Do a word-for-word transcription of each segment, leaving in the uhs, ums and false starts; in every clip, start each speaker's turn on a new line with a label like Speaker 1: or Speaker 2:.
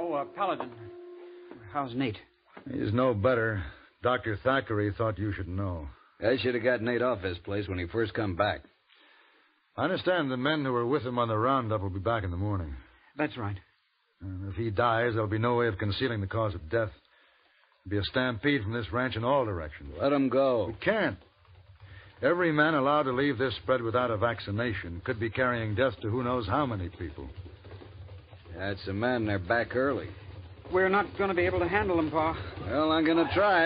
Speaker 1: Oh, uh, Paladin. How's Nate?
Speaker 2: He's no better. Doctor Thackeray thought you should know.
Speaker 3: I should have got Nate off this place when he first come back.
Speaker 2: I understand the men who were with him on the roundup will be back in the morning.
Speaker 1: That's right.
Speaker 2: And if he dies, there'll be no way of concealing the cause of death. There'll be a stampede from this ranch in all directions.
Speaker 3: Let him go.
Speaker 2: We can't. Every man allowed to leave this spread without a vaccination could be carrying death to who knows how many people.
Speaker 3: That's the men. They're back early.
Speaker 1: We're not going to be able to handle them, Pa.
Speaker 3: Well, I'm going to try.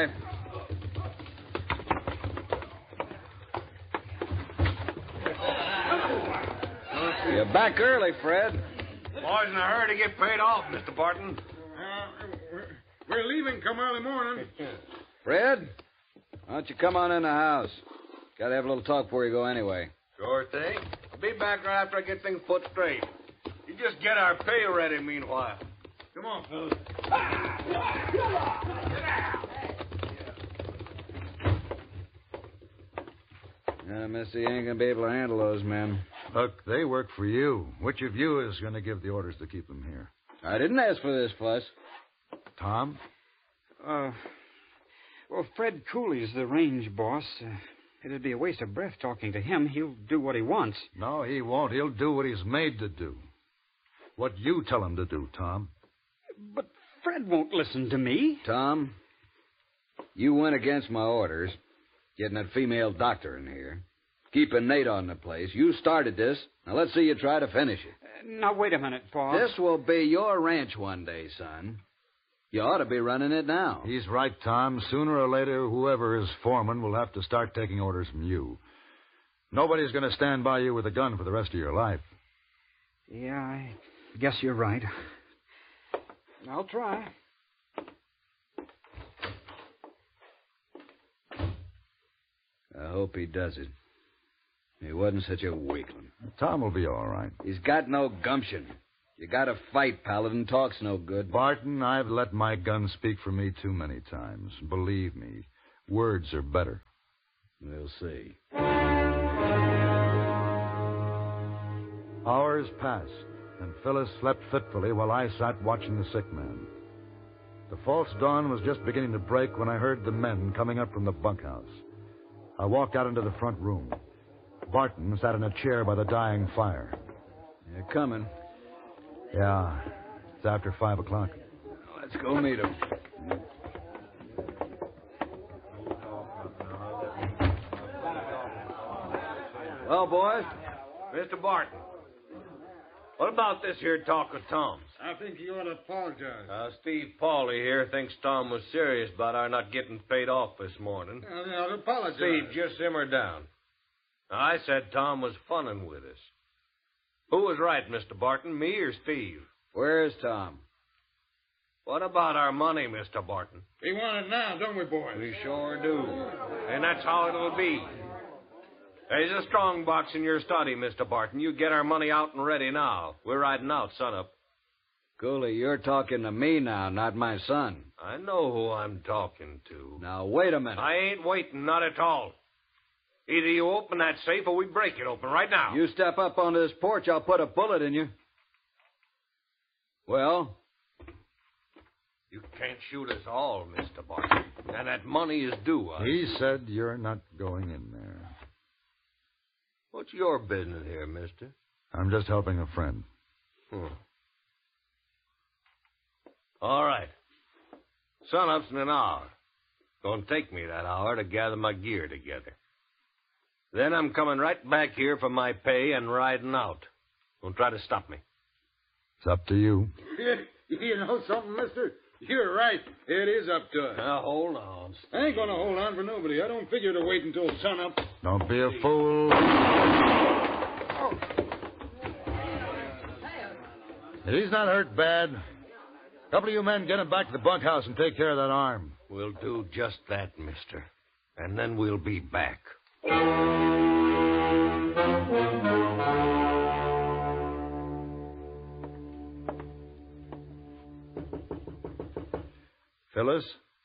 Speaker 3: You're back early, Fred.
Speaker 4: Boys in a hurry to get paid off, Mister Barton.
Speaker 5: Uh, we're, we're leaving come early morning.
Speaker 3: Fred, why don't you come on in the house? Got to have a little talk before you go anyway.
Speaker 4: Sure thing. I'll be back right after I get things put straight. You just get our pay ready meanwhile.
Speaker 5: Come on, fellas.
Speaker 3: Yeah, Missy ain't going to be able to handle those men.
Speaker 2: Look, they work for you. Which of you is going to give the orders to keep them here?
Speaker 3: I didn't ask for this fuss.
Speaker 2: Tom?
Speaker 1: Uh, well, Fred Cooley's the range boss. Uh, it'd be a waste of breath talking to him. He'll do what he wants.
Speaker 2: No, he won't. He'll do what he's made to do. What you tell him to do, Tom.
Speaker 1: But Fred won't listen to me.
Speaker 3: Tom, you went against my orders, getting that female doctor in here, keeping Nate on the place. You started this. Now let's see you try to finish it.
Speaker 1: Uh, now, wait a minute, Pa.
Speaker 3: This will be your ranch one day, son. You ought to be running it now.
Speaker 2: He's right, Tom. Sooner or later, whoever is foreman will have to start taking orders from you. Nobody's going to stand by you with a gun for the rest of your life.
Speaker 1: Yeah, I guess you're right. I'll try.
Speaker 3: I hope he does it. He wasn't such a weakling.
Speaker 2: Tom will be all right.
Speaker 3: He's got no gumption. You got to fight, Paladin. Talk's no good.
Speaker 2: Barton, I've let my gun speak for me too many times. Believe me, words are better.
Speaker 3: We'll see.
Speaker 2: Hours passed, and Phyllis slept fitfully while I sat watching the sick man. The false dawn was just beginning to break when I heard the men coming up from the bunkhouse. I walked out into the front room. Barton sat in a chair by the dying fire.
Speaker 3: They're coming.
Speaker 2: Yeah, it's after five o'clock.
Speaker 3: Let's go meet him.
Speaker 4: Well, boys, Mister Barton, what about this here talk of Tom's?
Speaker 5: I think you ought to apologize.
Speaker 4: Uh, Steve Pauly here thinks Tom was serious about our not getting paid off this morning.
Speaker 5: Well, you ought to apologize.
Speaker 4: Steve, just simmer down. Now, I said Tom was funning with us. Who was right, Mister Barton, me or Steve?
Speaker 3: Where's Tom?
Speaker 4: What about our money, Mister Barton?
Speaker 5: We want it now, don't we, boys?
Speaker 4: We sure do. And that's how it'll be. There's a strong box in your study, Mister Barton. You get our money out and ready now. We're riding out sunup.
Speaker 3: Cooley, you're talking to me now, not my son.
Speaker 4: I know who I'm talking to.
Speaker 3: Now, wait a minute.
Speaker 4: I ain't waiting, not at all. Either you open that safe or we break it open right now.
Speaker 3: You step up onto this porch, I'll put a bullet in you. Well?
Speaker 4: You can't shoot us all, Mister Barton. And that money is due us.
Speaker 2: He said you're not going in there.
Speaker 4: What's your business here, mister?
Speaker 2: I'm just helping a friend.
Speaker 4: Hmm. All right. Sunup's in an hour. Gonna take me that hour to gather my gear together. Then I'm coming right back here for my pay and riding out. Don't try to stop me.
Speaker 2: It's up to you.
Speaker 5: You know something, mister? You're right. It is up to us.
Speaker 4: Now, hold on.
Speaker 5: I ain't going to hold on for nobody. I don't figure to wait until sunup.
Speaker 2: Don't be a fool. He's not hurt bad. A couple of you men get him back to the bunkhouse and take care of that arm.
Speaker 4: We'll do just that, mister. And then we'll be back.
Speaker 2: Phyllis?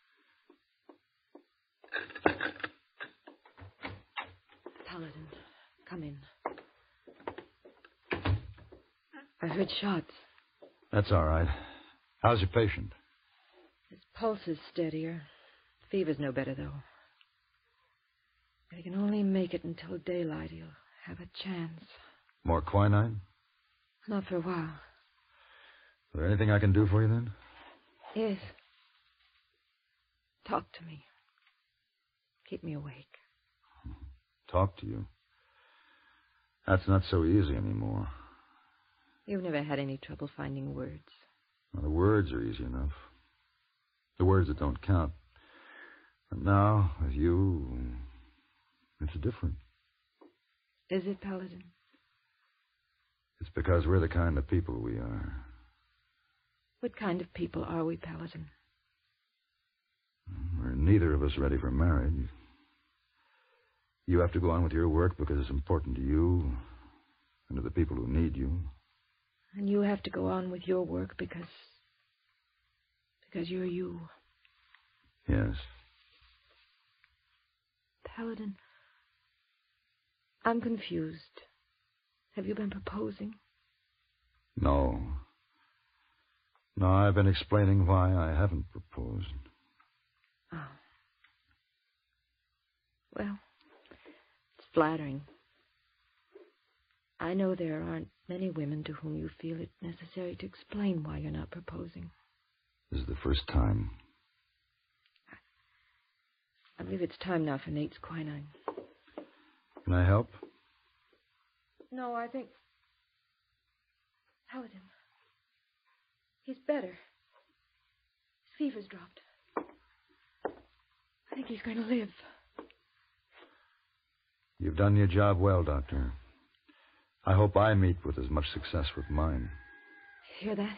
Speaker 6: Paladin, come in. I heard shots.
Speaker 2: That's all right. How's your patient?
Speaker 6: His pulse is steadier. Fever's no better, though. If he can only make it until daylight, he'll have a chance.
Speaker 2: More quinine?
Speaker 6: Not for a while.
Speaker 2: Is there anything I can do for you, then?
Speaker 6: Yes. Talk to me. Keep me awake.
Speaker 2: Talk to you? That's not so easy anymore.
Speaker 6: You've never had any trouble finding words.
Speaker 2: Well, the words are easy enough. The words that don't count. But now, with you, it's different.
Speaker 6: Is it, Paladin?
Speaker 2: It's because we're the kind of people we are.
Speaker 6: What kind of people are we, Paladin?
Speaker 2: We're neither of us ready for marriage. You have to go on with your work because it's important to you and to the people who need you.
Speaker 6: And you have to go on with your work because... because you're you.
Speaker 2: Yes.
Speaker 6: Paladin, I'm confused. Have you been proposing?
Speaker 2: No. No, I've been explaining why I haven't proposed.
Speaker 6: Oh. Well, it's flattering. I know there aren't many women to whom you feel it necessary to explain why you're not proposing.
Speaker 2: This is the first time.
Speaker 6: I believe it's time now for Nate's quinine.
Speaker 2: Can I help?
Speaker 6: No, I think... Paladin. He's better. His fever's dropped. I think he's going to live.
Speaker 2: You've done your job well, Doctor. I hope I meet with as much success with mine.
Speaker 6: Hear that?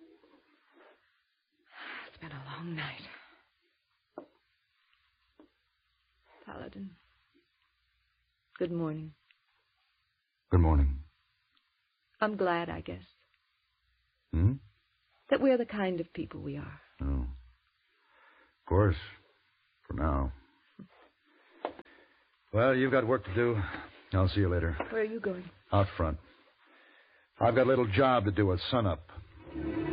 Speaker 6: It's been a long night. Paladin. Good morning.
Speaker 2: Good morning.
Speaker 6: I'm glad, I guess.
Speaker 2: Hmm?
Speaker 6: That we're the kind of people we are.
Speaker 2: Oh. Of course. For now. Well, you've got work to do. I'll see you later.
Speaker 6: Where are you going?
Speaker 2: Out front. I've got a little job to do at sunup.